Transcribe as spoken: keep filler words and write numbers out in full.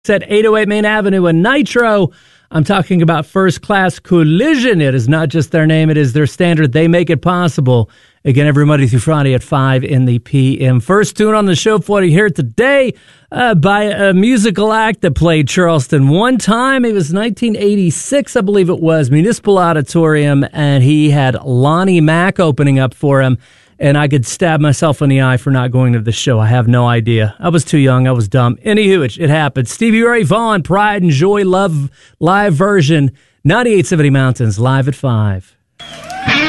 At eight oh eight Main Avenue in Nitro. I'm talking about First Class Collision. It is not just their name, it is their standard. They make it possible. Again, every Monday through Friday at five in the p m. First tune on the show for you here today uh, by a musical act that played Charleston one time. It was nineteen eighty-six, I believe it was, Municipal Auditorium, and he had Lonnie Mack opening up for him. And I could stab myself in the eye for not going to the show. I have no idea. I was too young. I was dumb. Anywho, it, it happened. Stevie Ray Vaughan, Pride and Joy Love live version, ninety-eight seventy Mountains, live at five.